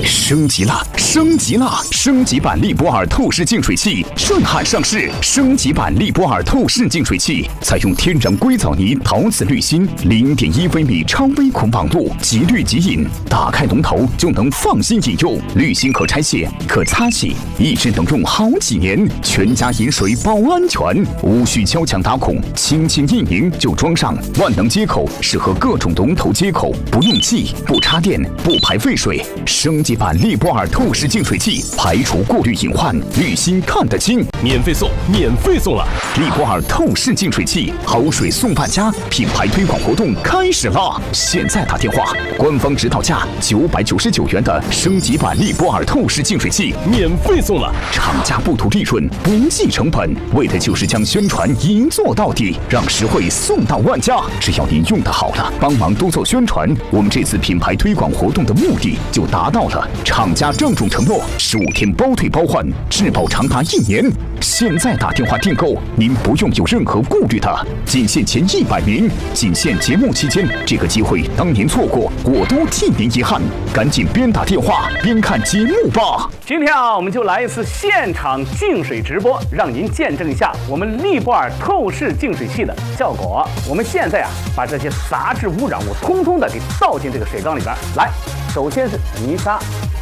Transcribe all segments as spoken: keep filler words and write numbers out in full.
升级了，升级了！升级版利波尔透视净水器震撼上市。升级版利波尔透视净水器采用天然硅藻泥陶瓷滤芯，零点一微米超微孔网络，即滤即饮，打开龙头就能放心饮用。滤芯可拆卸，可擦洗，一直能用好几年。全家饮水保安全，无需敲墙打孔，轻轻一拧就装上。万能接口适合各种龙头接口，不用气，不插电，不排废水。升级版利波尔透视净水器排除过滤隐患，滤芯看得清， 免费送，免费送了！ 利波尔透视净水器，好水送万家，品牌推广活动开始啦！现在打电话，官方指导价九百九十九元的升级版利波尔透视净水器免费送了。 厂家不图利润，不计成本，为的就是将宣传一做到底，让实惠送到万家。只要您用得好了，帮忙多做宣传，我们这次品牌推广活动的目的就达到了。厂家郑重承诺，十五天包退包换，质保长达一年。现在打电话订购，您不用有任何顾虑的。仅限前一百名，仅限节目期间，这个机会当您错过，我都替您遗憾。赶紧边打电话边看节目吧。 今天啊，我们就来一次现场净水直播，让您见证一下我们利波尔透视净水器的效果。我们现在啊，把这些杂质污染物通通的给倒进这个水缸里边来。首先是泥沙、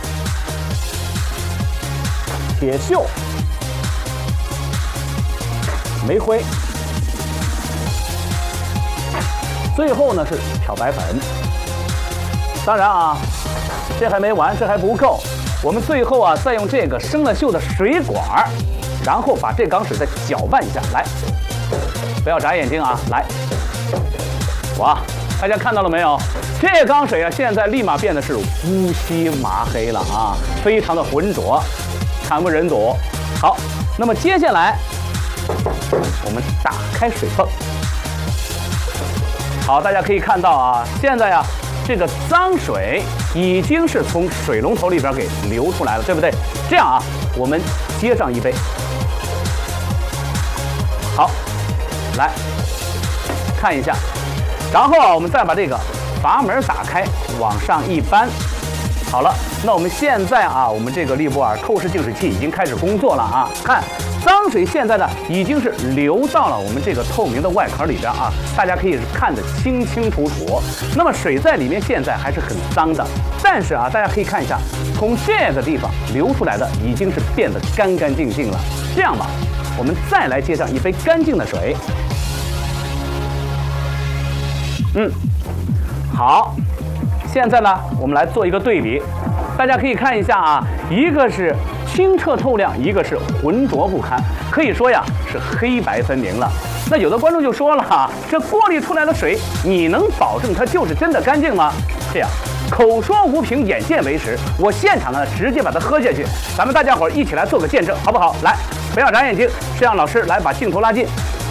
铁锈、煤灰，最后呢是漂白粉。当然啊，这还没完，这还不够。我们最后啊，再用这个生了锈的水管，然后把这缸水再搅拌一下。来，不要眨眼睛啊！来，哇，大家看到了没有？这缸水啊，现在立马变得是乌漆麻黑了啊，非常的浑浊，惨不忍睹。好，那么接下来我们打开水泵。好，大家可以看到啊，现在啊，这个脏水已经是从水龙头里边给流出来了，对不对？这样啊，我们接上一杯。好，来看一下，然后啊，我们再把这个阀门打开，往上一扳。好了，那我们现在啊，我们这个利波尔透视净水器已经开始工作了啊。看，脏水现在呢已经是流到了我们这个透明的外壳里边啊，大家可以看得清清楚楚。那么水在里面现在还是很脏的，但是啊，大家可以看一下，从这个地方流出来的已经是变得干干净净了。这样吧，我们再来接上一杯干净的水。嗯，好。现在呢，我们来做一个对比，大家可以看一下啊，一个是清澈透亮，一个是浑浊不堪，可以说呀是黑白分明了。那有的观众就说了哈，这过滤出来的水，你能保证它就是真的干净吗？这样，口说无凭，眼见为实，我现场呢直接把它喝下去，咱们大家伙一起来做个见证，好不好？来，不要眨眼睛，是让老师来把镜头拉近。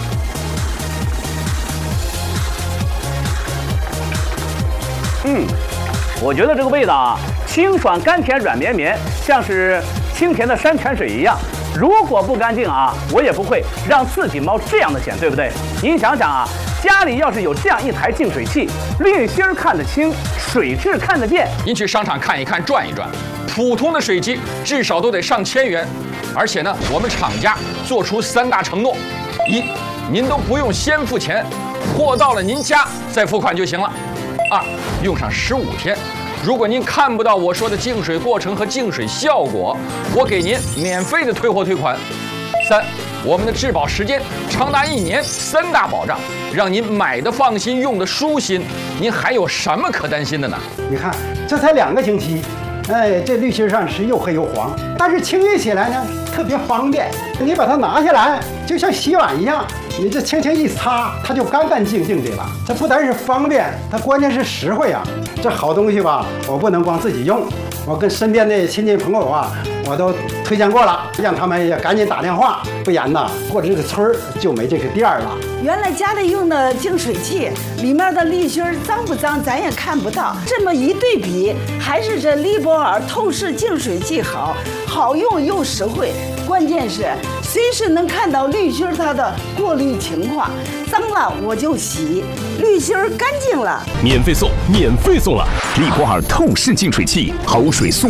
嗯。我觉得这个味道啊，清爽甘甜软绵绵，像是清甜的山泉水一样。如果不干净啊，我也不会让自己冒这样的险，对不对？您想想啊，家里要是有这样一台净水器，滤芯看得清，水质看得见。 您去商场看一看，转一转，普通的水机至少都得上千元。而且呢，我们厂家做出三大承诺：一，您都不用先付钱，货到了您家再付款就行了。二，用上十五天，如果您看不到我说的净水过程和净水效果，我给您免费的退货退款。三，我们的质保时间长达一年，三大保障，让您买的放心，用的舒心。您还有什么可担心的呢？ 你看，这才两个星期，哎，这滤芯上是又黑又黄，但是清洁起来呢特别方便。你把它拿下来，就像洗碗一样。你这轻轻一擦，它就干干净净的了。这不单是方便，它关键是实惠啊！这好东西吧，我不能光自己用，我跟身边的亲戚朋友啊，我都推荐过了，让他们也赶紧打电话，不然呐，过了这个村儿就没这个店了。 原来家里用的净水器里面的滤芯脏不脏，咱也看不到。这么一对比，还是这利波尔透视净水器好，好用又实惠。关键是随时能看到滤芯它的过滤情况，脏了我就洗，滤芯干净了， 免费送，免费送了！ 利波尔透视净水器，好水送